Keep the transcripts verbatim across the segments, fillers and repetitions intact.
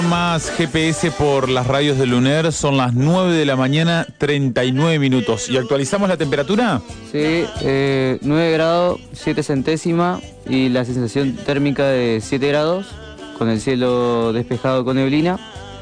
Más G P S por las radios de Luner, son las nueve de la mañana, treinta y nueve minutos. ¿Y actualizamos la temperatura? Sí, eh, nueve grados, siete centésimas y la sensación térmica de siete grados, con el cielo despejado con neblina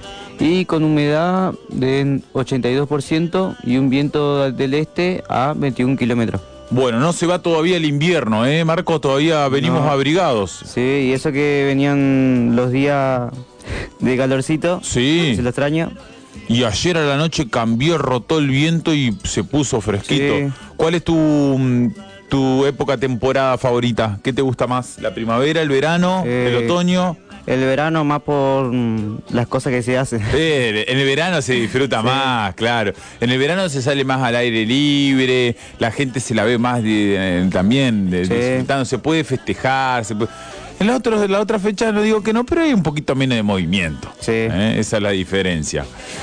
y con humedad de ochenta y dos por ciento y un viento del este a veintiún kilómetros. Bueno, no se va todavía el invierno, ¿eh, Marco? Todavía venimos no. abrigados. Sí, y eso que venían los días de calorcito. Sí. Se lo extraña. Y ayer a la noche cambió, rotó el viento y se puso fresquito. Sí. ¿Cuál es tu, tu época temporada favorita? ¿Qué te gusta más? ¿La primavera, el verano, eh, el otoño? El verano más por mm, las cosas que se hacen. Eh, en el verano se disfruta sí. más, claro. En el verano se sale más al aire libre, la gente se la ve más de, de, también de, sí. disfrutando, se puede festejar, se puede... En la otra, la otra fecha no digo que no, pero hay un poquito menos de movimiento. Sí. ¿Eh? Esa es la diferencia.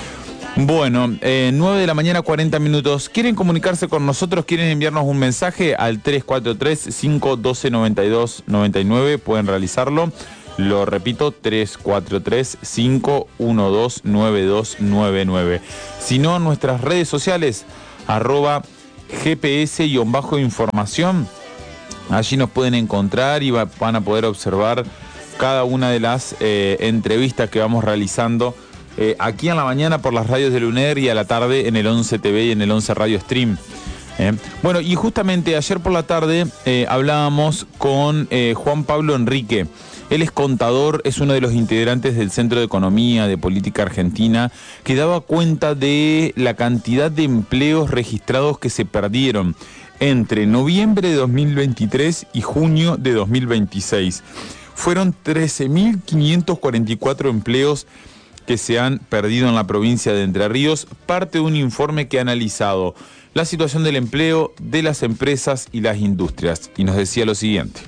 Bueno, eh, nueve de la mañana, cuarenta minutos. ¿Quieren comunicarse con nosotros? ¿Quieren enviarnos un mensaje al tres cuatro tres, cinco uno dos, nueve dos nueve nueve? Pueden realizarlo. Lo repito, tres cuatro tres, cinco uno dos, nueve dos nueve nueve. Si no, nuestras redes sociales, arroba G P S-información. Allí nos pueden encontrar y va, van a poder observar cada una de las eh, entrevistas que vamos realizando eh, aquí en la mañana por las radios de Luner y a la tarde en el once T V y en el once Radio Stream. Eh. Bueno, y justamente ayer por la tarde eh, hablábamos con eh, Juan Pablo Enrique. Él es contador, es uno de los integrantes del Centro de Economía de Política Argentina, que daba cuenta de la cantidad de empleos registrados que se perdieron entre noviembre de dos mil veintitrés y junio de dos mil veintiséis. Fueron trece mil quinientos cuarenta y cuatro empleos que se han perdido en la provincia de Entre Ríos, parte de un informe que ha analizado la situación del empleo, de las empresas y las industrias. Y nos decía lo siguiente.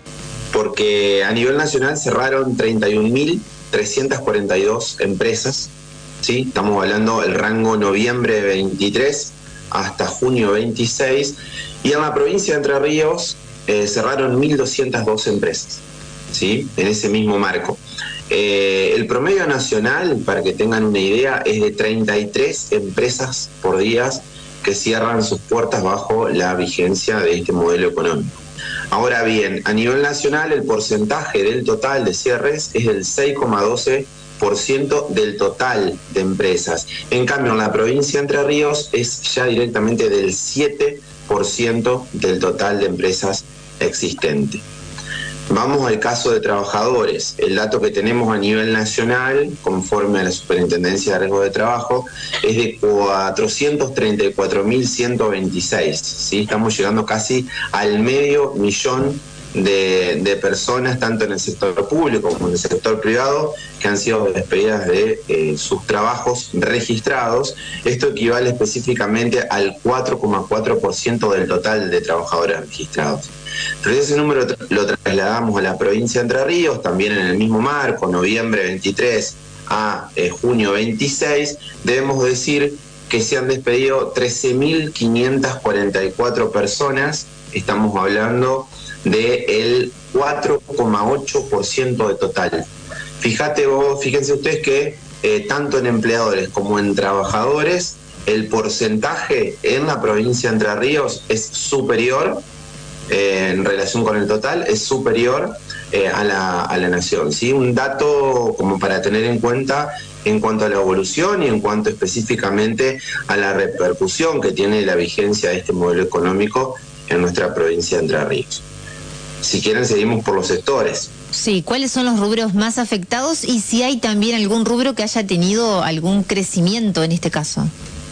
Porque a nivel nacional cerraron treinta y un mil trescientas cuarenta y dos empresas, ¿sí? Estamos hablando del rango noviembre veintitrés hasta junio veintiséis, y en la provincia de Entre Ríos eh, cerraron mil doscientas dos empresas, ¿sí? En ese mismo marco. Eh, el promedio nacional, para que tengan una idea, es de treinta y tres empresas por día que cierran sus puertas bajo la vigencia de este modelo económico. Ahora bien, a nivel nacional el porcentaje del total de cierres es del seis coma doce por ciento del total de empresas. En cambio, en la provincia de Entre Ríos es ya directamente del siete por ciento del total de empresas existentes. Vamos al caso de trabajadores. El dato que tenemos a nivel nacional, conforme a la Superintendencia de Riesgo de Trabajo, es de cuatrocientos treinta y cuatro mil ciento veintiséis. ¿Sí? Estamos llegando casi al medio millón de, de personas, tanto en el sector público como en el sector privado, que han sido despedidas de eh, sus trabajos registrados. Esto equivale específicamente al cuatro coma cuatro por ciento del total de trabajadores registrados. Entonces ese número lo trasladamos a la provincia de Entre Ríos, también en el mismo marco, noviembre veintitrés a eh, junio veintiséis, debemos decir que se han despedido trece mil quinientas cuarenta y cuatro personas, estamos hablando del cuatro coma ocho por ciento de total. Fíjate vos, fíjense ustedes que eh, tanto en empleadores como en trabajadores, el porcentaje en la provincia de Entre Ríos es superior, Eh, en relación con el total, es superior eh, a, la, a la nación, ¿sí? Un dato como para tener en cuenta en cuanto a la evolución y en cuanto específicamente a la repercusión que tiene la vigencia de este modelo económico en nuestra provincia de Entre Ríos. Si quieren, seguimos por los sectores. Sí, ¿cuáles son los rubros más afectados y si hay también algún rubro que haya tenido algún crecimiento en este caso?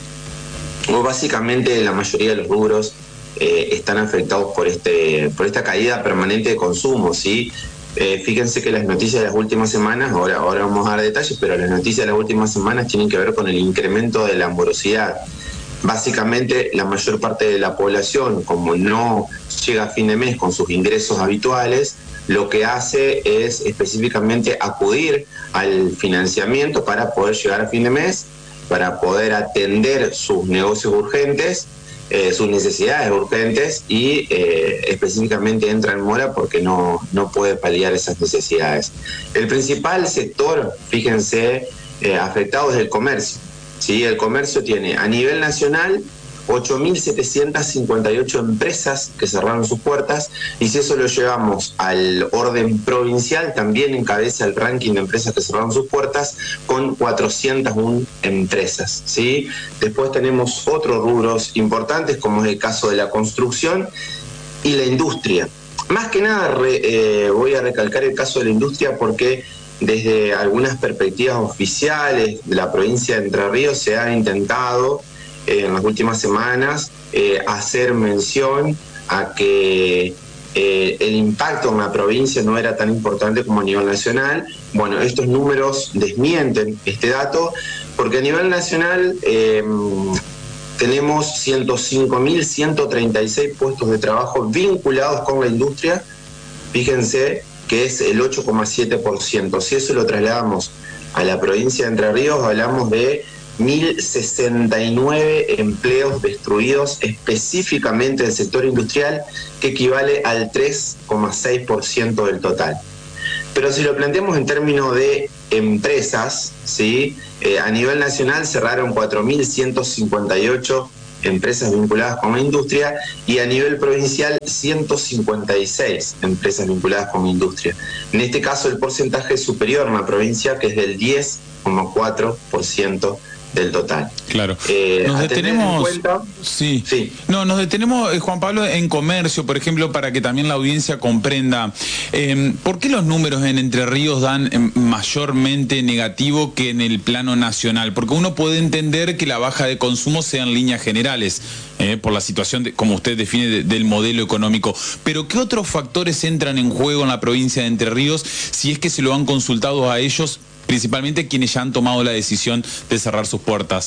Bueno, básicamente la mayoría de los rubros Eh, están afectados por este por esta caída permanente de consumo, ¿sí? Eh, fíjense que las noticias de las últimas semanas, ahora, ahora vamos a dar detalles, pero las noticias de las últimas semanas tienen que ver con el incremento de la morosidad. Básicamente la mayor parte de la población, como no llega a fin de mes con sus ingresos habituales, lo que hace es específicamente acudir al financiamiento para poder llegar a fin de mes, para poder atender sus negocios urgentes eh, sus necesidades urgentes y eh, específicamente entra en mora porque no, no puede paliar esas necesidades. El principal sector, fíjense, eh, afectado es el comercio. ¿Sí? El comercio tiene a nivel nacional ocho mil setecientas cincuenta y ocho empresas que cerraron sus puertas, y si eso lo llevamos al orden provincial, también encabeza el ranking de empresas que cerraron sus puertas con cuatrocientas una empresas. ¿Sí? Después tenemos otros rubros importantes, como es el caso de la construcción y la industria. Más que nada re, eh, voy a recalcar el caso de la industria porque desde algunas perspectivas oficiales de la provincia de Entre Ríos se ha intentado eh, en las últimas semanas eh, hacer mención a que eh, el impacto en la provincia no era tan importante como a nivel nacional. Bueno, estos números desmienten este dato porque a nivel nacional eh, tenemos ciento cinco mil ciento treinta y seis puestos de trabajo vinculados con la industria. Fíjense que es el ocho coma siete por ciento. Si eso lo trasladamos a la provincia de Entre Ríos, hablamos de mil sesenta y nueve empleos destruidos específicamente del sector industrial, que equivale al tres coma seis por ciento del total. Pero si lo planteamos en términos de empresas, ¿sí? eh, a nivel nacional cerraron cuatro mil ciento cincuenta y ocho empresas vinculadas con la industria y a nivel provincial ciento cincuenta y seis empresas vinculadas con la industria. En este caso el porcentaje es superior en la provincia, que es del diez coma cuatro por ciento del total. Claro. Eh, nos detenemos. Cuenta, sí. sí. No, nos detenemos, eh, Juan Pablo, en comercio, por ejemplo, para que también la audiencia comprenda. Eh, ¿Por qué los números en Entre Ríos dan eh, mayormente negativo que en el plano nacional? Porque uno puede entender que la baja de consumo sea en líneas generales, eh, por la situación, de, como usted define, de, del modelo económico. Pero ¿qué otros factores entran en juego en la provincia de Entre Ríos si es que se lo han consultado a ellos, principalmente quienes ya han tomado la decisión de cerrar sus puertas?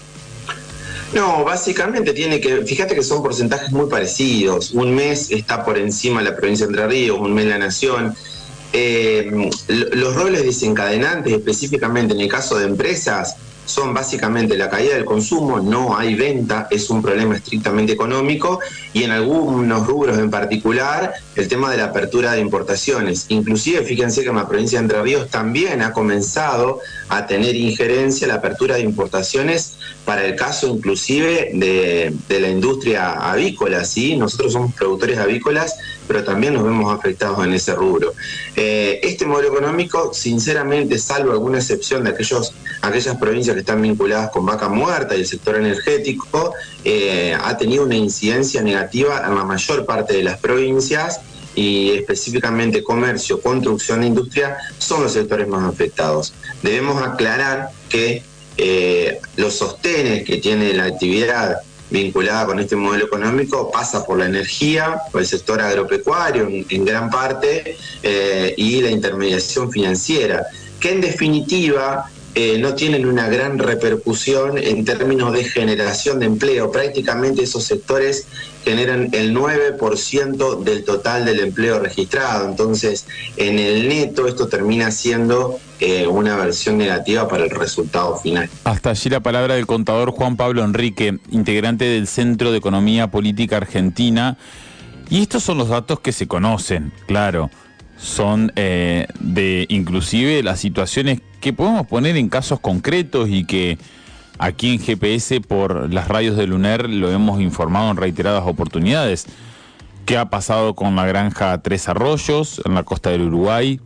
No, básicamente tiene que, fíjate que son porcentajes muy parecidos. Un mes está por encima la provincia de Entre Ríos, un mes la Nación. Eh, los roles desencadenantes, específicamente en el caso de empresas, son básicamente la caída del consumo, no hay venta, es un problema estrictamente económico, y en algunos rubros en particular el tema de la apertura de importaciones. Inclusive fíjense que en la provincia de Entre Ríos también ha comenzado a tener injerencia la apertura de importaciones para el caso inclusive de, de la industria avícola, ¿sí? Nosotros somos productores avícolas, pero también nos vemos afectados en ese rubro. Eh, este modelo económico, sinceramente, salvo alguna excepción de aquellos, aquellas provincias que están vinculadas con vaca muerta y el sector energético, eh, ha tenido una incidencia negativa en la mayor parte de las provincias, y específicamente comercio, construcción e industria son los sectores más afectados. Debemos aclarar que eh, los sostenes que tiene la actividad vinculada con este modelo económico pasa por la energía, por el sector agropecuario en, en gran parte, eh, y la intermediación financiera, que en definitiva eh, no tienen una gran repercusión en términos de generación de empleo. Prácticamente esos sectores generan el nueve por ciento del total del empleo registrado. Entonces, en el neto esto termina siendo eh, una versión negativa para el resultado final. Hasta allí la palabra del contador Juan Pablo Enrique, integrante del Centro de Economía Política Argentina. Y estos son los datos que se conocen, claro. Son eh, de inclusive las situaciones que podemos poner en casos concretos y que aquí en G P S por las radios del UNER lo hemos informado en reiteradas oportunidades. ¿Qué ha pasado con la granja Tres Arroyos en la costa del Uruguay?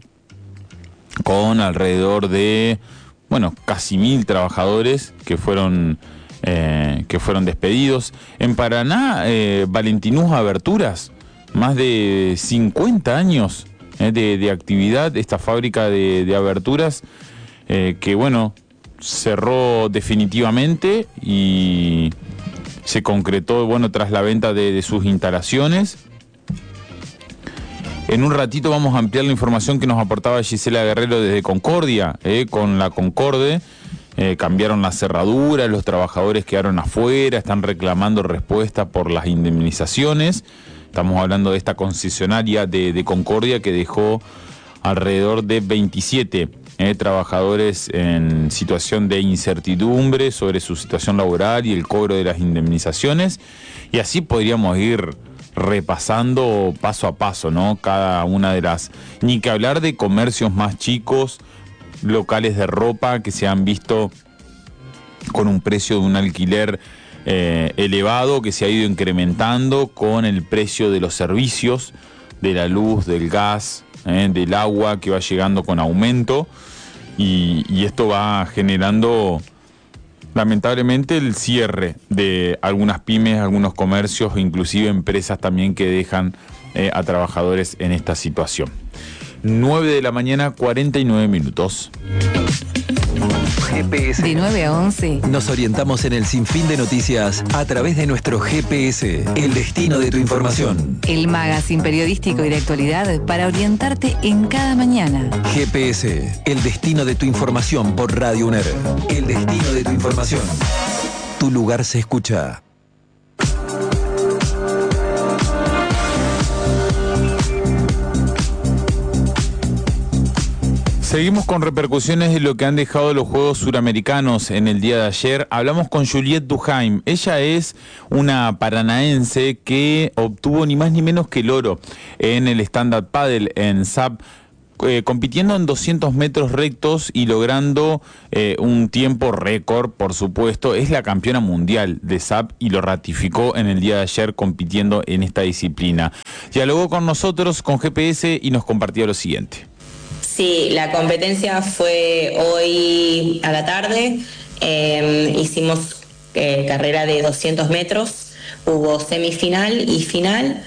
Con alrededor de, bueno, casi mil trabajadores que fueron, eh, que fueron despedidos. En Paraná, eh, Valentinús Aberturas, más de cincuenta años eh, de, de actividad, esta fábrica de, de aberturas, eh, que bueno, cerró definitivamente y se concretó, bueno, tras la venta de, de sus instalaciones. En un ratito vamos a ampliar la información que nos aportaba Gisela Guerrero desde Concordia, eh, con la Concorde. Eh, cambiaron la cerradura, los trabajadores quedaron afuera, están reclamando respuesta por las indemnizaciones. Estamos hablando de esta concesionaria de, de Concordia que dejó alrededor de veintisiete eh, trabajadores en situación de incertidumbre sobre su situación laboral y el cobro de las indemnizaciones, y así podríamos ir repasando paso a paso, ¿no? Cada una de las... Ni que hablar de comercios más chicos, locales de ropa que se han visto con un precio de un alquiler eh, elevado que se ha ido incrementando con el precio de los servicios, de la luz, del gas, eh, del agua que va llegando con aumento, y, y esto va generando lamentablemente el cierre de algunas pymes, algunos comercios e inclusive empresas también que dejan eh, a trabajadores en esta situación. nueve de la mañana, cuarenta y nueve minutos. G P S. De nueve a once. Nos orientamos en el sinfín de noticias a través de nuestro G P S, el destino de tu información. El magazine periodístico y de actualidad para orientarte en cada mañana. G P S, el destino de tu información por Radio UNER. El destino de tu información. Tu lugar se escucha. Seguimos con repercusiones de lo que han dejado los Juegos Suramericanos en el día de ayer. Hablamos con Juliette Duhaime. Ella es una paranaense que obtuvo ni más ni menos que el oro en el stand-up paddle en S A P, eh, compitiendo en doscientos metros rectos y logrando eh, un tiempo récord, por supuesto. Es la campeona mundial de S A P y lo ratificó en el día de ayer compitiendo en esta disciplina. Dialogó con nosotros, con G P S, y nos compartió lo siguiente. Sí, la competencia fue hoy a la tarde. Eh, hicimos eh, carrera de doscientos metros, hubo semifinal y final.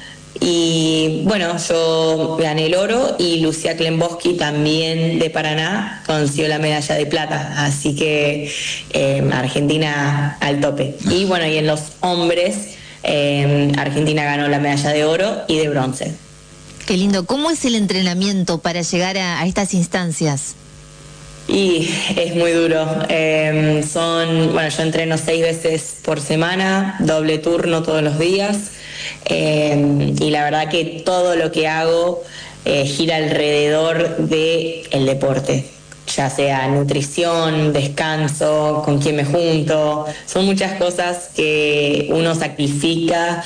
Y bueno, yo gané el oro y Lucía Klemboski, también de Paraná, consiguió la medalla de plata. Así que eh, Argentina al tope. Y bueno, y en los hombres, eh, Argentina ganó la medalla de oro y de bronce. Qué lindo. ¿Cómo es el entrenamiento para llegar a, a estas instancias? Y es muy duro. Eh, son, bueno, yo entreno seis veces por semana, doble turno todos los días. Eh, y la verdad que todo lo que hago eh, gira alrededor del deporte. Ya sea nutrición, descanso, con quién me junto. Son muchas cosas que uno sacrifica,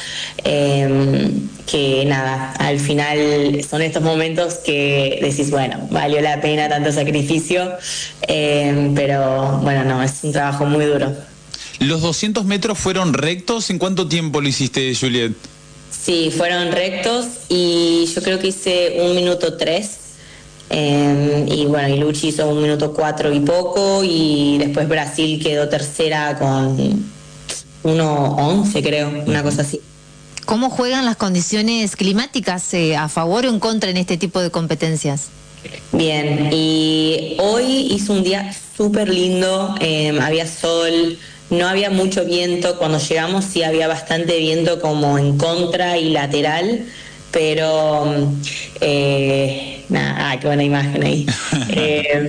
eh, que nada, al final son estos momentos que decís, bueno, valió la pena tanto sacrificio, eh, pero bueno, no, es un trabajo muy duro. ¿Los doscientos metros fueron rectos? ¿En cuánto tiempo lo hiciste, Juliette? Sí, fueron rectos y yo creo que hice un minuto tres. Eh, y bueno, y Luchi hizo un minuto cuatro y poco, y después Brasil quedó tercera con uno once, creo, una cosa así. ¿Cómo juegan las condiciones climáticas, eh, a favor o en contra en este tipo de competencias? Bien, y hoy hizo un día súper lindo, eh, había sol, no había mucho viento. Cuando llegamos sí había bastante viento como en contra y lateral, pero eh, nada, ah, qué buena imagen ahí. eh,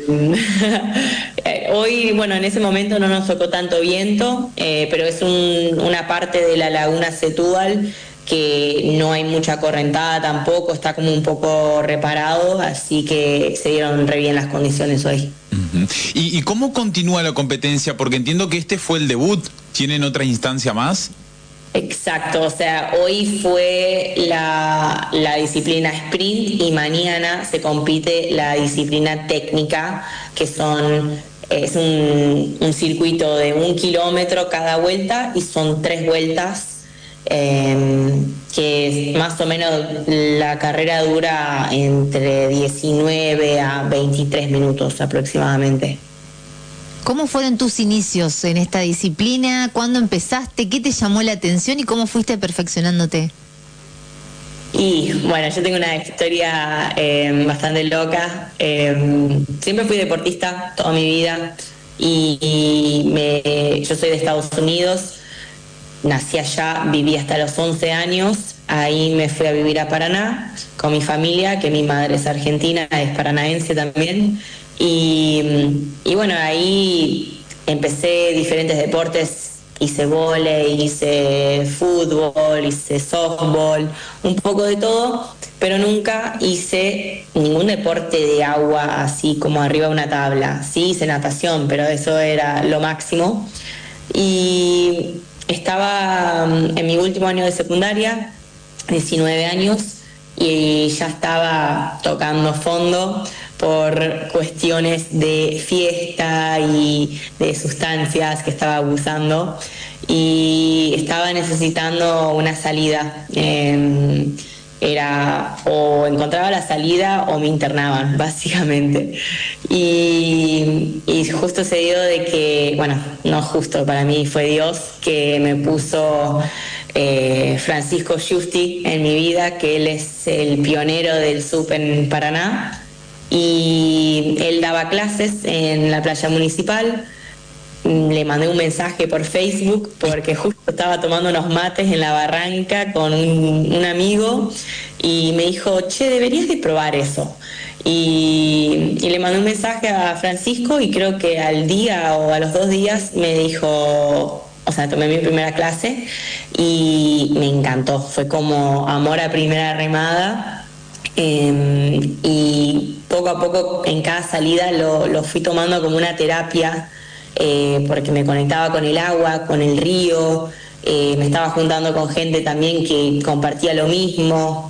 hoy, bueno, en ese momento no nos tocó tanto viento, eh, pero es un, una parte de la laguna Setúbal que no hay mucha correntada tampoco, está como un poco reparado, así que se dieron re bien las condiciones hoy. Uh-huh. ¿Y, ¿Y cómo continúa la competencia? Porque entiendo que este fue el debut. ¿Tienen otra instancia más? Exacto, o sea, hoy fue la, la disciplina sprint y mañana se compite la disciplina técnica, que son es un, un circuito de un kilómetro cada vuelta y son tres vueltas, eh, que más o menos la carrera dura entre diecinueve a veintitrés minutos aproximadamente. ¿Cómo fueron tus inicios en esta disciplina? ¿Cuándo empezaste? ¿Qué te llamó la atención y cómo fuiste perfeccionándote? Y bueno, yo tengo una historia eh, bastante loca. Eh, siempre fui deportista toda mi vida y, y me, yo soy de Estados Unidos, nací allá, viví hasta los once años, ahí me fui a vivir a Paraná con mi familia, que mi madre es argentina, es paranaense también. Y, y bueno, ahí empecé diferentes deportes, hice vóley, hice fútbol, hice softball, un poco de todo, pero nunca hice ningún deporte de agua así como arriba de una tabla. Sí hice natación, pero eso era lo máximo. Y estaba en mi último año de secundaria, diecinueve años, y ya estaba tocando fondo por cuestiones de fiesta y de sustancias que estaba abusando, y estaba necesitando una salida. Eh, era o encontraba la salida o me internaban, básicamente. Y, y justo se dio de que, bueno, no justo, para mí fue Dios que me puso eh, Francisco Giusti en mi vida, que él es el pionero del S U P en Paraná, y él daba clases en la playa municipal. Le mandé un mensaje por Facebook porque justo estaba tomando unos mates en la barranca con un, un amigo, y me dijo, che, deberías de probar eso. Y, y le mandé un mensaje a Francisco, y creo que al día o a los dos días me dijo, o sea, tomé mi primera clase y me encantó. Fue como amor a primera remada. Eh, y poco a poco en cada salida lo, lo fui tomando como una terapia. Eh, porque me conectaba con el agua, con el río, eh, me estaba juntando con gente también que compartía lo mismo,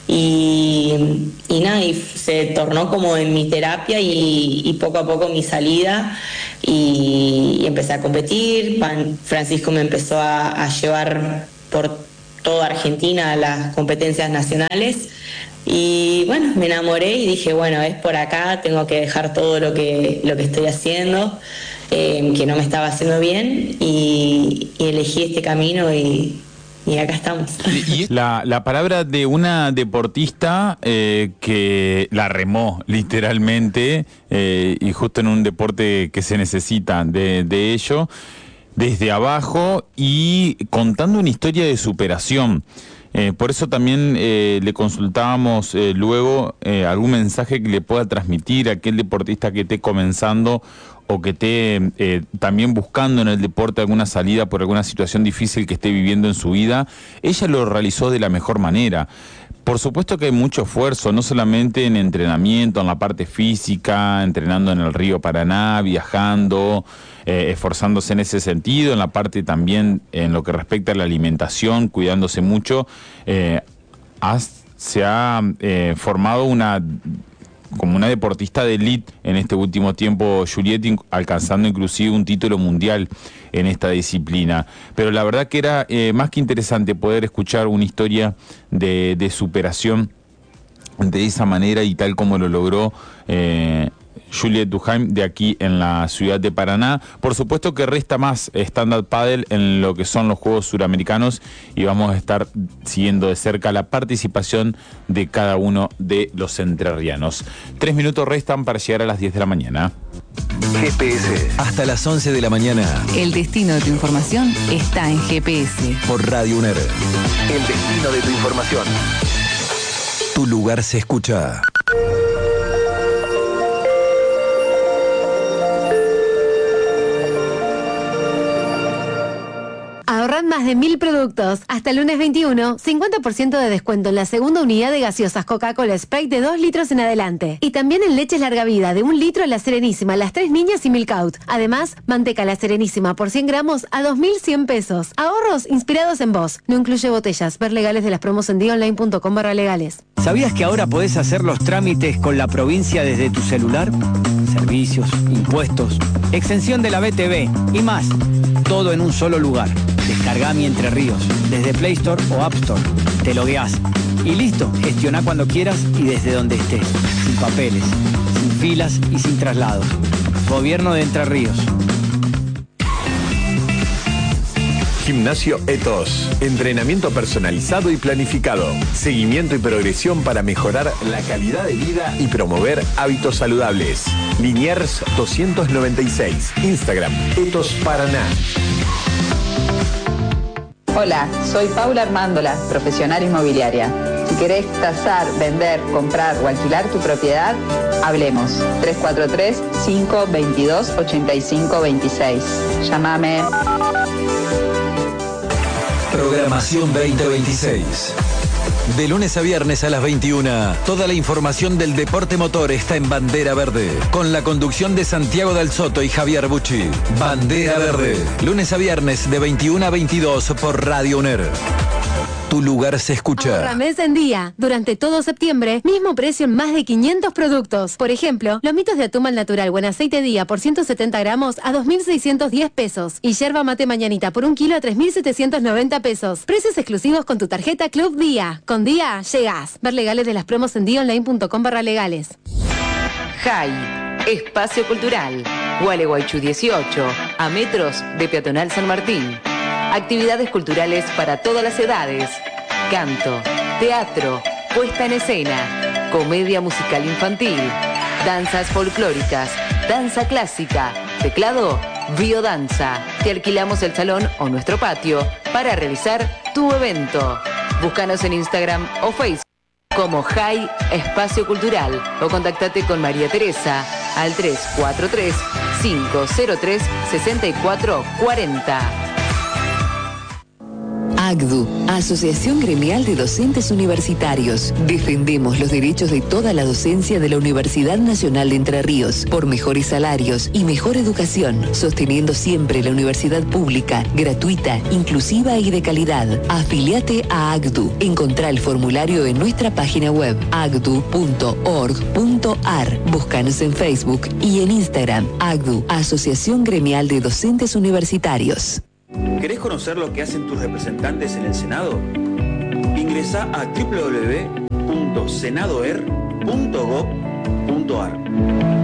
y, y nada, y se tornó como en mi terapia y, y poco a poco mi salida, y, y empecé a competir. Francisco me empezó a, a llevar por toda Argentina a las competencias nacionales, y bueno, me enamoré y dije, bueno, es por acá, tengo que dejar todo lo que, lo que estoy haciendo, eh, que no me estaba haciendo bien, y, y elegí este camino, y, y acá estamos. La, la palabra de una deportista eh, que la remó literalmente, eh, y justo en un deporte que se necesita de, de ello, desde abajo y contando una historia de superación. Eh, por eso también eh, le consultábamos eh, luego eh, algún mensaje que le pueda transmitir a aquel deportista que esté comenzando o que esté eh, también buscando en el deporte alguna salida por alguna situación difícil que esté viviendo en su vida. Ella lo realizó de la mejor manera. Por supuesto que hay mucho esfuerzo, no solamente en entrenamiento, en la parte física, entrenando en el río Paraná, viajando, eh, esforzándose en ese sentido, en la parte también en lo que respecta a la alimentación, cuidándose mucho. Eh, has, se ha eh, formado una como una deportista de élite en este último tiempo, Giulietti, alcanzando inclusive un título mundial en esta disciplina. Pero la verdad que era eh, más que interesante poder escuchar una historia de, de superación de esa manera y tal como lo logró eh, Juliette Duhaime de aquí en la ciudad de Paraná. Por supuesto que resta más stand-up paddle en lo que son los Juegos Suramericanos, y vamos a estar siguiendo de cerca la participación de cada uno de los entrerrianos. Tres minutos restan para llegar a las diez de la mañana. G P S. Hasta las once de la mañana. El destino de tu información está en G P S. Por Radio UNER. El destino de tu información. Tu lugar se escucha. Ahorrad más de mil productos. Hasta el lunes veintiuno, cincuenta por ciento de descuento en la segunda unidad de gaseosas Coca-Cola Sprite de dos litros en adelante. Y también en leches larga vida de un litro La Serenísima, Las Tres Niñas y Milk Out. Además, manteca La Serenísima por cien gramos a dos mil cien pesos. Ahorros inspirados en vos. No incluye botellas. Ver legales de las promos en dionline punto com barra legales. ¿Sabías que ahora podés hacer los trámites con la provincia desde tu celular? Servicios, impuestos, exención de la B T V y más. Todo en un solo lugar. Descarga Mi Entre Ríos desde Play Store o App Store. Te logueás y listo. Gestiona cuando quieras y desde donde estés. Sin papeles, sin filas y sin traslados. Gobierno de Entre Ríos. Gimnasio Etos. Entrenamiento personalizado y planificado. Seguimiento y progresión para mejorar la calidad de vida y promover hábitos saludables. Liniers doscientos noventa y seis. Instagram Etos Paraná. Hola, soy Paula Armándola, profesional inmobiliaria. Si querés tasar, vender, comprar o alquilar tu propiedad, hablemos. tres cuatro tres, cinco dos dos, ocho cinco dos seis. Llámame. Programación veinte veintiséis. De lunes a viernes a las veintiuna, toda la información del deporte motor está en Bandera Verde, con la conducción de Santiago Del Soto y Javier Bucci. Bandera Verde, lunes a viernes de veintiuna a veintidós por Radio UNER. Tu lugar se escucha. Ahorra mes en día. Durante todo septiembre, mismo precio en más de quinientos productos. Por ejemplo, lomitos de atún al natural buen aceite día por ciento setenta gramos a dos mil seiscientos diez pesos. Y yerba mate mañanita por un kilo a tres mil setecientos noventa pesos. Precios exclusivos con tu tarjeta Club Día. Con Día, llegás. Ver legales de las promos en dionline.com barra legales. J A I, Espacio Cultural. Gualeguaychú dieciocho, a metros de Peatonal San Martín. Actividades culturales para todas las edades. Canto, teatro, puesta en escena, comedia musical infantil, danzas folclóricas, danza clásica, teclado, biodanza. Te alquilamos el salón o nuestro patio para realizar tu evento. Búscanos en Instagram o Facebook como J A I Espacio Cultural o contactate con María Teresa al tres cuatro tres, cinco cero tres, seis cuatro cuatro cero. A C D U, Asociación Gremial de Docentes Universitarios. Defendemos los derechos de toda la docencia de la Universidad Nacional de Entre Ríos por mejores salarios y mejor educación, sosteniendo siempre la universidad pública, gratuita, inclusiva y de calidad. Afiliate a A C D U. Encontrá el formulario en nuestra página web a c d u punto org punto a r. Búscanos en Facebook y en Instagram. A C D U, Asociación Gremial de Docentes Universitarios. ¿Querés conocer lo que hacen tus representantes en el Senado? Ingresá a doble u doble u doble u punto senadoer punto gob punto a r.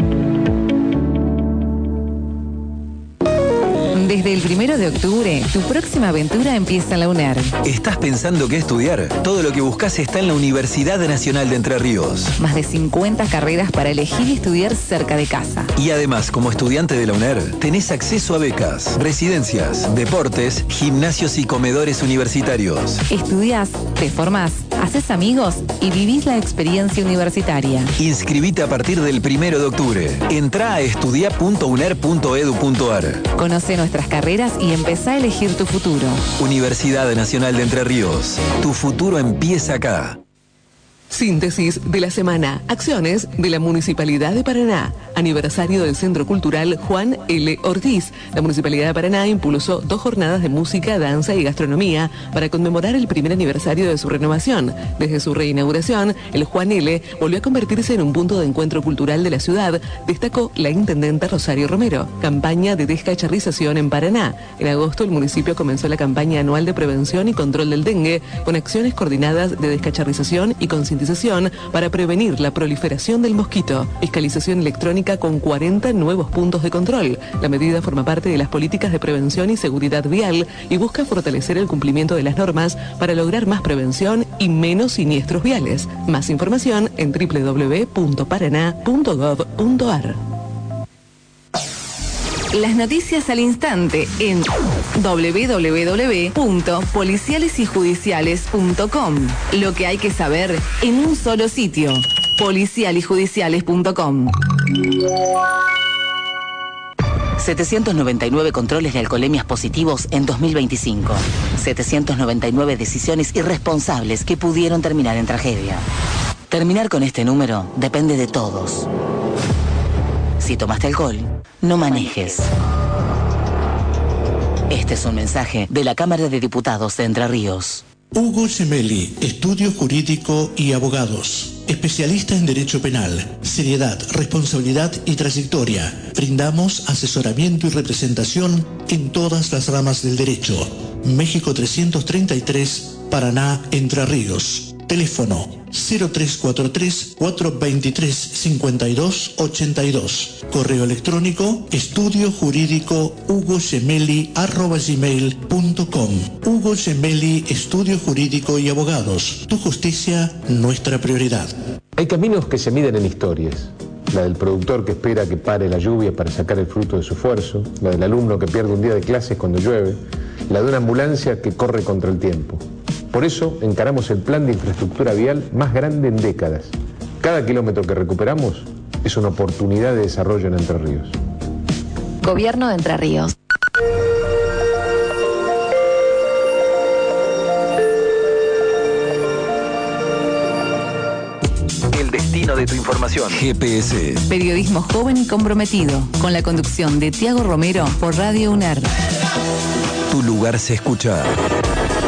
Desde el primero de octubre, tu próxima aventura empieza en la UNER. ¿Estás pensando qué estudiar? Todo lo que buscas está en la Universidad Nacional de Entre Ríos. Más de cincuenta carreras para elegir y estudiar cerca de casa. Y además, como estudiante de la UNER, tenés acceso a becas, residencias, deportes, gimnasios y comedores universitarios. Estudiás, te formás, haces amigos y vivís la experiencia universitaria. Inscribite a partir del primero de octubre. Entrá a estudia punto uner punto edu punto a r. Conoce nuestras carreras y empezá a elegir tu futuro. Universidad Nacional de Entre Ríos. Tu futuro empieza acá. Síntesis de la semana. Acciones de la Municipalidad de Paraná. Aniversario del Centro Cultural Juan L. Ortiz. La Municipalidad de Paraná impulsó dos jornadas de música, danza y gastronomía para conmemorar el primer aniversario de su renovación. Desde su reinauguración, el Juan L. volvió a convertirse en un punto de encuentro cultural de la ciudad, destacó la intendenta Rosario Romero. Campaña de descacharrización en Paraná. En agosto, el municipio comenzó la campaña anual de prevención y control del dengue, con acciones coordinadas de descacharrización y concientización para prevenir la proliferación del mosquito. Fiscalización electrónica con cuarenta nuevos puntos de control. La medida forma parte de las políticas de prevención y seguridad vial y busca fortalecer el cumplimiento de las normas para lograr más prevención y menos siniestros viales. Más información en doble u doble u doble u punto paraná punto gob punto a r. Las noticias al instante en doble u doble u doble u punto policiales y judiciales punto com. Lo que hay que saber en un solo sitio. policial y judiciales punto com. setecientos noventa y nueve controles de alcoholemias positivos en dos mil veinticinco. setecientos noventa y nueve decisiones irresponsables que pudieron terminar en tragedia. Terminar con este número depende de todos. Si tomaste alcohol, no manejes. Este es un mensaje de la Cámara de Diputados de Entre Ríos. Hugo Gemelli, Estudio Jurídico y Abogados. Especialista en Derecho Penal, seriedad, responsabilidad y trayectoria. Brindamos asesoramiento y representación en todas las ramas del derecho. México trescientos treinta y tres, Paraná, Entre Ríos. Teléfono cero tres cuatro tres, cuatro dos tres, cinco dos ocho dos. Correo electrónico estudio jurídico hugo gemelli arroba gmail punto com. Hugo Gemelli, Estudio Jurídico y Abogados. Tu justicia, nuestra prioridad. Hay caminos que se miden en historias. La del productor que espera que pare la lluvia para sacar el fruto de su esfuerzo, la del alumno que pierde un día de clases cuando llueve, la de una ambulancia que corre contra el tiempo. Por eso encaramos el plan de infraestructura vial más grande en décadas. Cada kilómetro que recuperamos es una oportunidad de desarrollo en Entre Ríos. Gobierno de Entre Ríos. destino de tu información. G P S. Periodismo joven y comprometido, con la conducción de Tiago Romero por Radio UNER. Tu lugar se escucha.